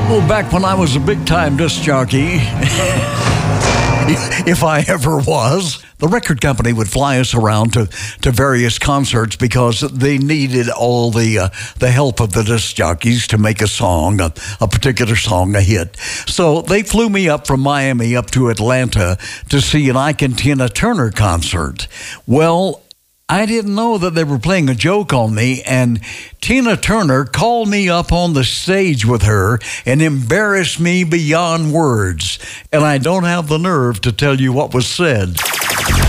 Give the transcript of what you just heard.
Oh, back when I was a big-time disc jockey, if I ever was, the record company would fly us around to various concerts because they needed all the help of the disc jockeys to make a song, a particular song, a hit. So they flew me up from Miami up to Atlanta to see an Ike and Tina Turner concert. Well, I didn't know that they were playing a joke on me, and Tina Turner called me up on the stage with her and embarrassed me beyond words. And I don't have the nerve to tell you what was said.